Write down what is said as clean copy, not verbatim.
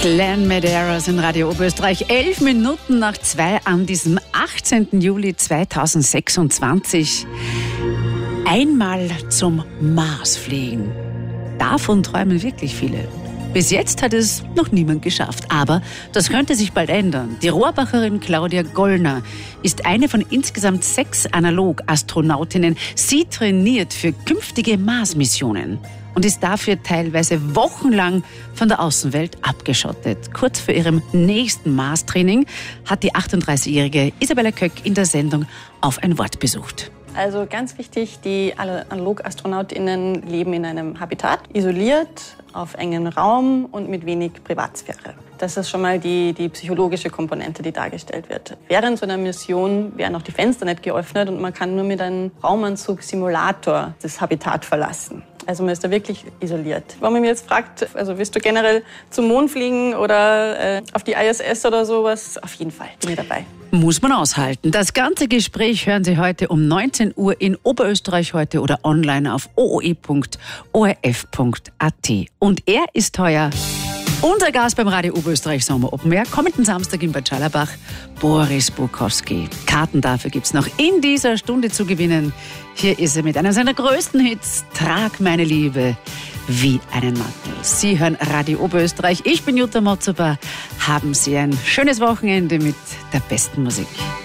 Glenn Medeiros in Radio Oberösterreich. 11 Minuten nach 2 an diesem 18. Juli 2026. Einmal zum Mars fliegen. Davon träumen wirklich viele. Bis jetzt hat es noch niemand geschafft, aber das könnte sich bald ändern. Die Rohrbacherin Claudia Gollner ist eine von insgesamt 6 Analog-Astronautinnen. Sie trainiert für künftige Mars-Missionen und ist dafür teilweise wochenlang von der Außenwelt abgeschottet. Kurz vor ihrem nächsten Mars-Training hat die 38-jährige Isabella Köck in der Sendung Auf ein Wort besucht. Also ganz wichtig, die Analog-AstronautInnen leben in einem Habitat, isoliert, auf engen Raum und mit wenig Privatsphäre. Das ist schon mal die psychologische Komponente, die dargestellt wird. Während so einer Mission werden auch die Fenster nicht geöffnet und man kann nur mit einem Raumanzug-Simulator das Habitat verlassen. Also man ist da wirklich isoliert. Wenn man mich jetzt fragt, also willst du generell zum Mond fliegen oder auf die ISS oder sowas? Auf jeden Fall, bin ich dabei. Muss man aushalten. Das ganze Gespräch hören Sie heute um 19 Uhr in Oberösterreich heute oder online auf ooe.orf.at. Und er ist heuer unser Gast beim Radio Oberösterreich Sommer Open Air. Kommenden Samstag in Bad Schallerbach, Boris Bukowski. Karten dafür gibt's noch in dieser Stunde zu gewinnen. Hier ist er mit einem seiner größten Hits, Trag meine Liebe wie einen Mantel. Sie hören Radio Oberösterreich. Ich bin Jutta Motzober. Haben Sie ein schönes Wochenende mit der besten Musik.